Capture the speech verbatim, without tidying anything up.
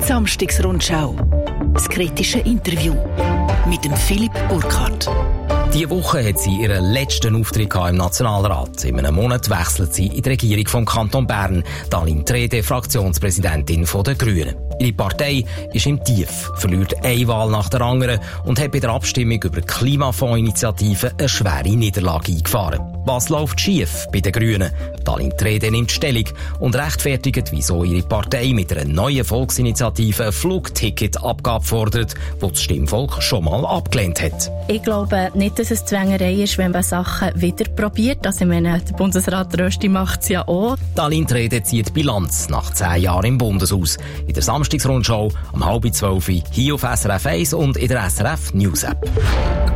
Samstagsrundschau. Das kritische Interview mit dem Philipp Burkhardt. Diese Woche hat sie ihren letzten Auftritt im Nationalrat. In einem Monat wechselt sie in die Regierung vom Kanton Bern. Daline Treede, Fraktionspräsidentin der Grünen. Ihre Partei ist im Tief, verliert eine Wahl nach der anderen und hat bei der Abstimmung über die Klimafondsinitiative eine schwere Niederlage eingefahren. Was läuft schief bei den Grünen? Daline Treede nimmt Stellung und rechtfertigt, wieso ihre Partei mit einer neuen Volksinitiative eine Flugticketabgabe fordert, die das Stimmvolk schon mal abgelehnt hat. Ich glaube nicht, dass es Zwängerei ist, wenn man Sachen wieder probiert. Also ich meine, der Bundesrat Rösti macht es ja auch. Daline Treede zieht Bilanz nach zehn Jahren im Bundeshaus. In der Samstagsrundschau um halb zwölf hier auf S R F eins und in der S R F News App.